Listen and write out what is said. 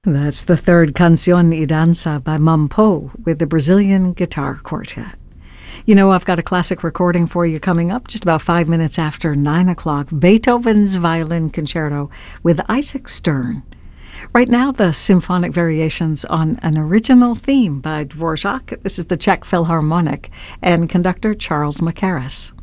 That's the third Canción y Danza by Mum Poe with the Brazilian Guitar Quartet. You know, I've got a classic recording for you coming up just about 5 minutes after 9 o'clock. Beethoven's Violin Concerto with Isaac Stern. Right now, the symphonic variations on an original theme by Dvorak. This is the Czech Philharmonic and conductor Charles Mackerras.